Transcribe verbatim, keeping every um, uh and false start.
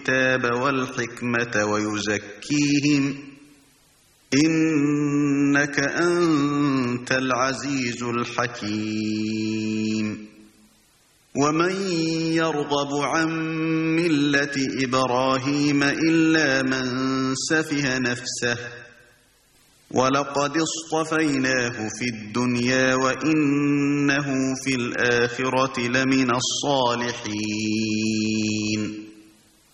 الكتاب والحكمة ويزكيهم إنك أنت العزيز الحكيم ومن يرغب عن ملة إبراهيم إلا من سفه نفسه ولقد اصطفيناه في الدنيا وإنه في الآخرة لمن الصالحين